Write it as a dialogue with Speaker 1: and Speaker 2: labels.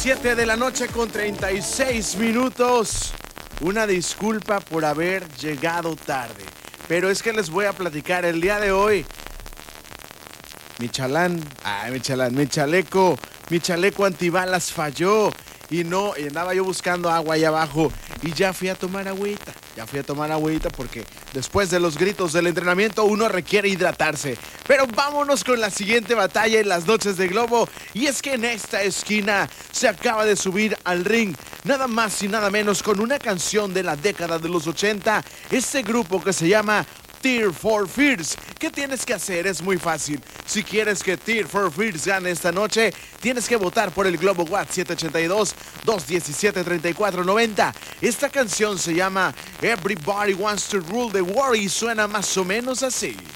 Speaker 1: 7 de la noche con 36 minutos. Una disculpa por haber llegado tarde, pero es que les voy a platicar el día de hoy. Mi chaleco antibalas falló y andaba yo buscando agua ahí abajo y ya fui a tomar agüita porque después de los gritos del entrenamiento uno requiere hidratarse. Pero vámonos con la siguiente batalla en las noches de Globo, y es que en esta esquina se acaba de subir al ring nada más y nada menos con una canción de la década de los 80, este grupo que se llama Tears for Fears. ¿Qué tienes que hacer? Es muy fácil. Si quieres que Tears for Fears gane esta noche, tienes que votar por el Globo WhatsApp 782-217-3490. Esta canción se llama Everybody Wants to Rule the World y suena más o menos así.